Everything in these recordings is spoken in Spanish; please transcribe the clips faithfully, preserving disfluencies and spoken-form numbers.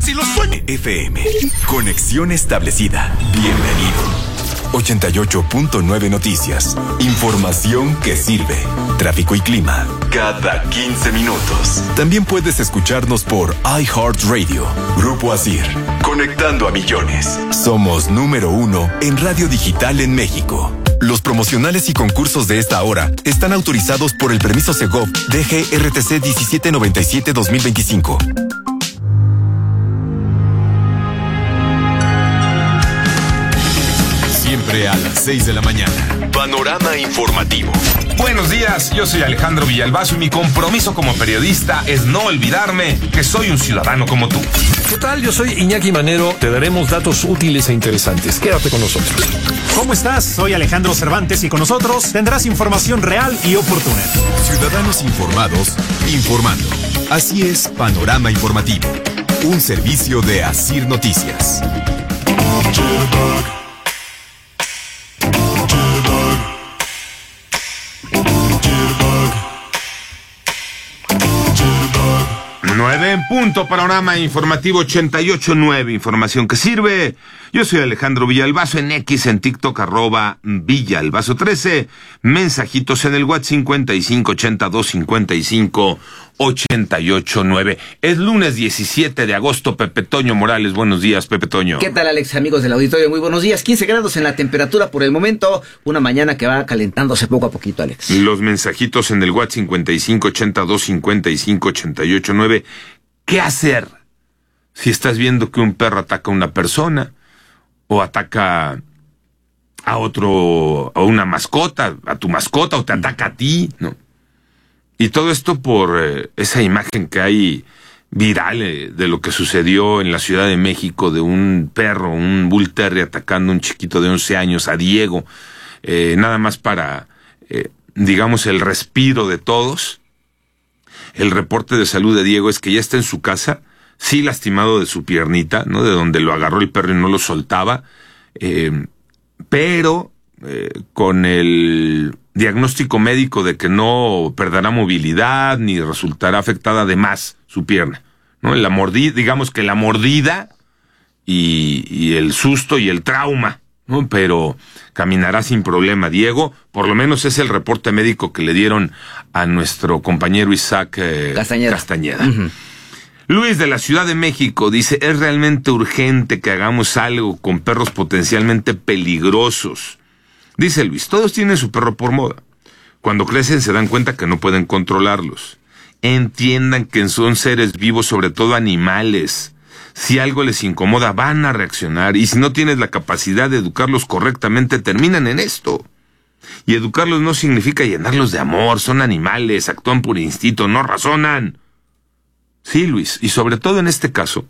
Si lo sueño. F M. Conexión establecida. Bienvenido. ochenta y ocho punto nueve Noticias. Información que sirve. Tráfico y clima. Cada quince minutos. También puedes escucharnos por iHeartRadio. Grupo Asir. Conectando a millones. Somos número uno en radio digital en México. Los promocionales y concursos de esta hora están autorizados por el permiso Segov D G R T C diecisiete noventa y siete dos mil veinticinco. Siempre a las seis de la mañana. Panorama informativo. Buenos días, yo soy Alejandro Villalbazo y mi compromiso como periodista es no olvidarme que soy un ciudadano como tú. ¿Qué tal? Yo soy Iñaki Manero. Te daremos datos útiles e interesantes. Quédate con nosotros. ¿Cómo estás? Soy Alejandro Cervantes y con nosotros tendrás información real y oportuna. Ciudadanos informados, informando. Así es Panorama Informativo. Un servicio de Asir Noticias. nueve en punto, Panorama Informativo ochenta y ocho punto nueve, información que sirve. Yo soy Alejandro Villalbazo, en X, en TikTok, arroba Villalbazo trece, mensajitos en el WhatsApp cincuenta y cinco ochenta y dos cincuenta y cinco ochenta y ocho nueve. Es lunes diecisiete de agosto, Pepe Toño Morales, buenos días, Pepe Toño. ¿Qué tal, Alex, amigos del auditorio? Muy buenos días, quince grados en la temperatura por el momento, una mañana que va calentándose poco a poquito, Alex. Los mensajitos en el WhatsApp cincuenta y cinco ochenta y dos cincuenta y cinco ochenta y ocho nueve. ¿Qué hacer si estás viendo que un perro ataca a una persona o ataca a otro, a una mascota, a tu mascota, o te ataca a ti, ¿no? Y todo esto por eh, esa imagen que hay viral eh, de lo que sucedió en la Ciudad de México de un perro, un Bull Terrier atacando a un chiquito de once años, a Diego, eh, nada más para, eh, digamos, el respiro de todos. El reporte de salud de Diego es que ya está en su casa, sí lastimado de su piernita, ¿no? De donde lo agarró el perro y no lo soltaba, eh, pero eh, con el diagnóstico médico de que no perderá movilidad ni resultará afectada de más su pierna, ¿no? La mordida, digamos que la mordida y, y el susto y el trauma, ¿no? Pero caminará sin problema. Diego, por lo menos es el reporte médico que le dieron a nuestro compañero Isaac eh, Castañeda. Castañeda. Uh-huh. Luis de la Ciudad de México dice, es realmente urgente que hagamos algo con perros potencialmente peligrosos. Dice Luis, todos tienen su perro por moda. Cuando crecen se dan cuenta que no pueden controlarlos. Entiendan que son seres vivos, sobre todo animales. Si algo les incomoda, van a reaccionar, y si no tienes la capacidad de educarlos correctamente, terminan en esto. Y educarlos no significa llenarlos de amor, son animales, actúan por instinto, no razonan. Sí, Luis, y sobre todo en este caso,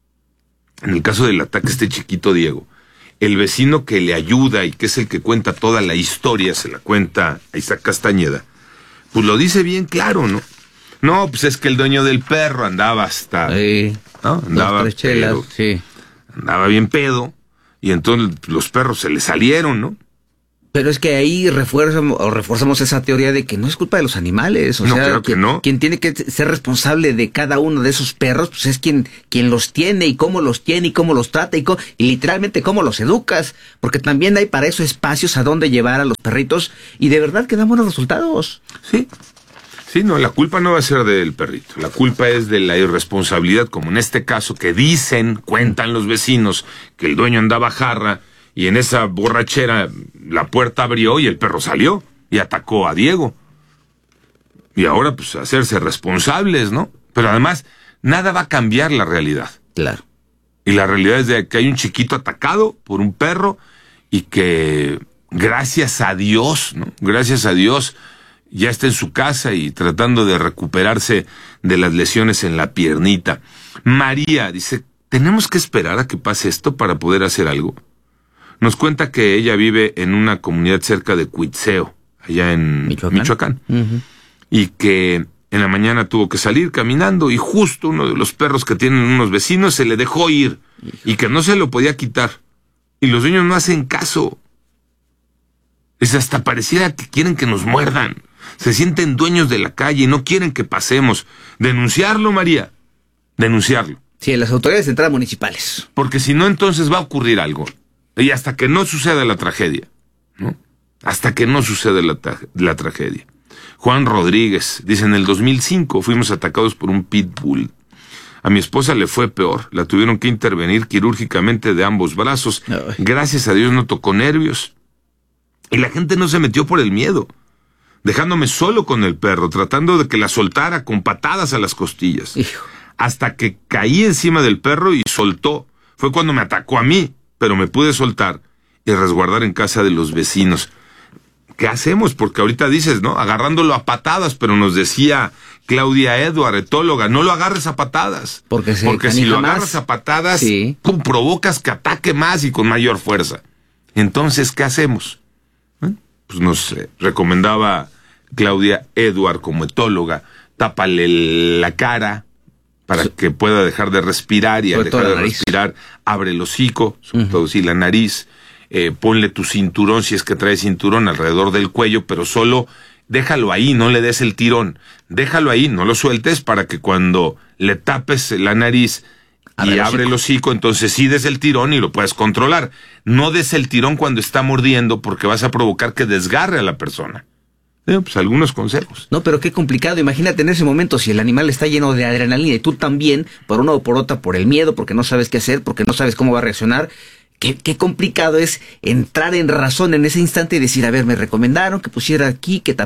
en el caso del ataque a este chiquito Diego, el vecino que le ayuda y que es el que cuenta toda la historia, se la cuenta a Isaac Castañeda, pues lo dice bien claro, ¿no? No, pues es que el dueño del perro andaba hasta... Sí. ¿no? Andaba Dos, tres chelas, pedo, sí. andaba bien pedo, y entonces los perros se le salieron, ¿no? Pero es que ahí refuerzamos, o reforzamos esa teoría de que no es culpa de los animales. O No, sea, claro que quien, no. quien tiene que ser responsable de cada uno de esos perros, pues es quien, quien los tiene y cómo los tiene y cómo los trata y, co- y literalmente cómo los educas. Porque también hay para eso espacios a donde llevar a los perritos y de verdad que dan buenos resultados. Sí. Sí, no, la culpa no va a ser del perrito. La culpa es de la irresponsabilidad, como en este caso que dicen, cuentan los vecinos, que el dueño andaba jarra y en esa borrachera la puerta abrió y el perro salió y atacó a Diego. Y ahora, pues, hacerse responsables, ¿no? Pero además, nada va a cambiar la realidad. Claro. Y la realidad es de que hay un chiquito atacado por un perro y que, gracias a Dios, ¿no? Gracias a Dios, ya está en su casa y tratando de recuperarse de las lesiones en la piernita. María dice, ¿tenemos que esperar a que pase esto para poder hacer algo? Nos cuenta que ella vive en una comunidad cerca de Cuitzeo, allá en Michoacán. Michoacán, Uh-huh. y que en la mañana tuvo que salir caminando y justo uno de los perros que tienen unos vecinos se le dejó ir y que no se lo podía quitar. Y los dueños no hacen caso. Es hasta pareciera que quieren que nos muerdan. Se sienten dueños de la calle y no quieren que pasemos. Denunciarlo, María. Denunciarlo. Sí, las autoridades de entrada municipales. Porque si no, entonces va a ocurrir algo. Y hasta que no suceda la tragedia, ¿no? Hasta que no suceda la, tra- la tragedia. Juan Rodríguez dice, en el dos mil cinco fuimos atacados por un pitbull. A mi esposa le fue peor, la tuvieron que intervenir quirúrgicamente de ambos brazos. Ay. Gracias a Dios no tocó nervios. Y la gente no se metió por el miedo, dejándome solo con el perro, tratando de que la soltara con patadas a las costillas. Hijo. Hasta que caí encima del perro y soltó. Fue cuando me atacó a mí, pero me pude soltar y resguardar en casa de los vecinos. ¿Qué hacemos? Porque ahorita dices, ¿no? Agarrándolo a patadas, pero nos decía Claudia Edward, etóloga, no lo agarres a patadas. Porque, se Porque si lo más. agarras a patadas, Sí. pum, provocas que ataque más y con mayor fuerza. Entonces, ¿qué hacemos? ¿Eh? Pues nos eh, recomendaba Claudia Edward como etóloga, tápale la cara para sí. que pueda dejar de respirar y al dejar de nariz. respirar, abre el hocico, sobre uh-huh. todo si la nariz. Eh, ponle tu cinturón, si es que trae cinturón, alrededor del cuello, pero solo déjalo ahí, no le des el tirón, déjalo ahí, no lo sueltes para que cuando le tapes la nariz abre y el abre el hocico, entonces sí des el tirón y lo puedes controlar. No des el tirón cuando está mordiendo porque vas a provocar que desgarre a la persona. Eh, pues algunos consejos. No, pero qué complicado. Imagínate en ese momento si el animal está lleno de adrenalina y tú también, por una o por otra, por el miedo, porque no sabes qué hacer, porque no sabes cómo va a reaccionar. Qué, qué complicado es entrar en razón en ese instante y decir, a ver, me recomendaron que pusiera aquí, que